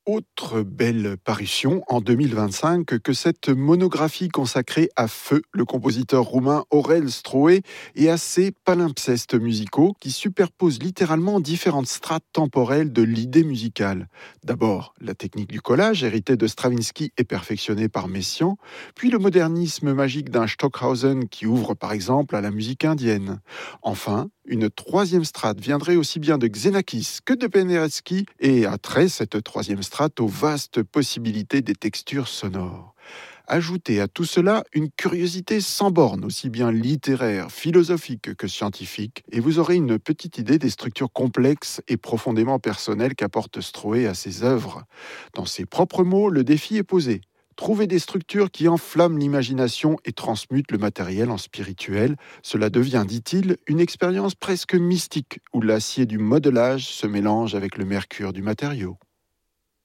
Autre belle parution en 2025 que cette monographie consacrée à feu le compositeur roumain Aurel Stroé et à ses palimpsestes musicaux qui superposent littéralement différentes strates temporelles de l'idée musicale. D'abord, la technique du collage héritée de Stravinsky et perfectionnée par Messiaen, puis le modernisme magique d'un Stockhausen qui ouvre par exemple à la musique indienne. Enfin, une troisième strate viendrait aussi bien de Xenakis que de Penderecki et a trait cette troisième strate aux vastes possibilités des textures sonores. Ajoutez à tout cela une curiosité sans borne, aussi bien littéraire, philosophique que scientifique, et vous aurez une petite idée des structures complexes et profondément personnelles qu'apporte Stroé à ses œuvres. Dans ses propres mots, le défi est posé. Trouver des structures qui enflamment l'imagination et transmutent le matériel en spirituel, cela devient, dit-il, une expérience presque mystique où l'acier du modelage se mélange avec le mercure du matériau.